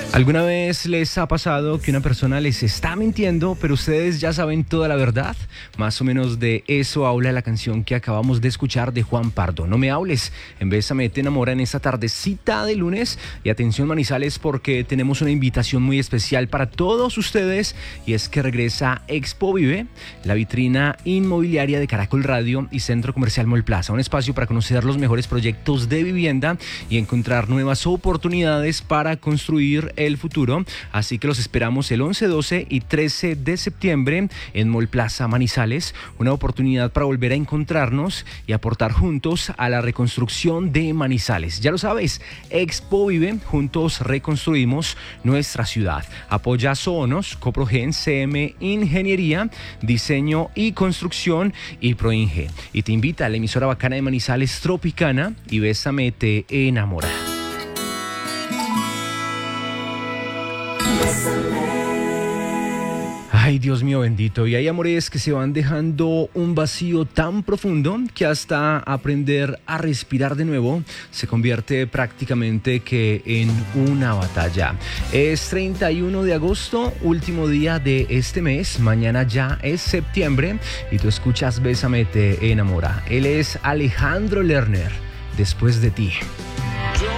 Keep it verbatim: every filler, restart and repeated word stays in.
¿Alguna vez les ha pasado que una persona les está mintiendo, pero ustedes ya saben toda la verdad? Más o menos de eso habla la canción que acabamos de escuchar de Juan Pardo. No me hables, en Bésame te enamora en esta tardecita de lunes. Y atención Manizales, porque tenemos una invitación muy especial para todos ustedes, y es que regresa Expo Vive, la vitrina inmobiliaria de Caracol Radio y Centro Comercial Mall Plaza, un espacio para conocer los mejores proyectos de vivienda y encontrar nuevas oportunidades para construir el futuro. Así que los esperamos el once, doce y trece de septiembre en Mall Plaza Manizales, una oportunidad para volver a encontrarnos y aportar juntos a la reconstrucción de Manizales. Ya lo sabes, Expo Vive, juntos reconstruimos nuestra ciudad. Apoya Sonos, Coprogen, C M Ingeniería, Diseño y Construcción y Proinge. Y te invita a la emisora bacana de Manizales, Tropicana, y Bésame te enamora. Ay, Dios mío bendito, y hay amores que se van dejando un vacío tan profundo que hasta aprender a respirar de nuevo se convierte prácticamente que en una batalla. Es treinta y uno de agosto, último día de este mes, mañana ya es septiembre y tú escuchas Bésame te enamora. Él es Alejandro Lerner, Después de ti.